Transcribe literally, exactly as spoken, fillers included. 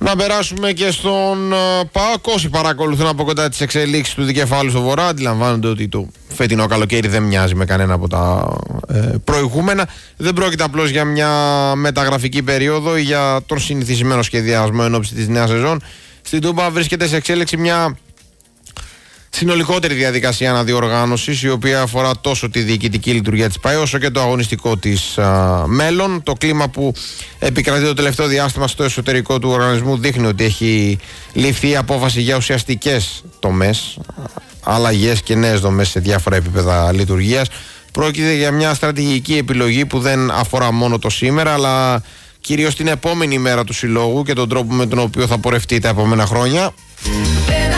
Να περάσουμε και στον ΠΑΟΚ. Όσοι παρακολουθούν από κοντά τις εξελίξεις του δικεφάλου στο Βορρά, αντιλαμβάνονται ότι το φετινό καλοκαίρι δεν μοιάζει με κανένα από τα ε, προηγούμενα. Δεν πρόκειται απλώς για μια μεταγραφική περίοδο ή για τον συνηθισμένο σχεδιασμό εν ώψη της νέας σεζόν. Στην Τούμπα βρίσκεται σε εξέλιξη μια συνολικότερη διαδικασία αναδιοργάνωσης, η οποία αφορά τόσο τη διοικητική λειτουργία της ΠΑΕ όσο και το αγωνιστικό της α, μέλλον. Το κλίμα που επικρατεί το τελευταίο διάστημα στο εσωτερικό του οργανισμού δείχνει ότι έχει ληφθεί η απόφαση για ουσιαστικές τομές, αλλαγές και νέες δομές σε διάφορα επίπεδα λειτουργίας. Πρόκειται για μια στρατηγική επιλογή που δεν αφορά μόνο το σήμερα, αλλά κυρίως την επόμενη μέρα του συλλόγου και τον τρόπο με τον οποίο θα πορευτεί τα επόμενα χρόνια.